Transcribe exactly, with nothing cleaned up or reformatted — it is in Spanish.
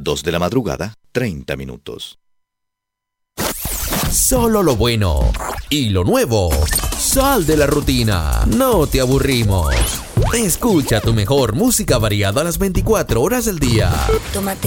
dos de la madrugada, treinta minutos. Solo lo bueno y lo nuevo. Sal de la rutina, no te aburrimos. Escucha tu mejor música variada a las veinticuatro horas del día. Tómate